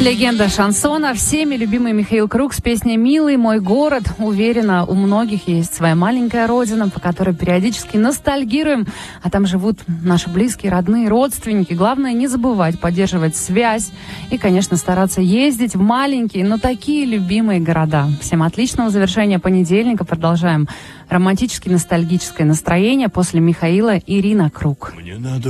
Легенда шансона. Всеми любимый Михаил Круг с песней «Милый мой город». Уверена, у многих есть своя маленькая родина, по которой периодически ностальгируем. А там живут наши близкие, родные, родственники. Главное не забывать поддерживать связь и, конечно, стараться ездить в маленькие, но такие любимые города. Всем отличного завершения понедельника. Продолжаем романтически-ностальгическое настроение. После Михаила Ирина Круг. Мне надо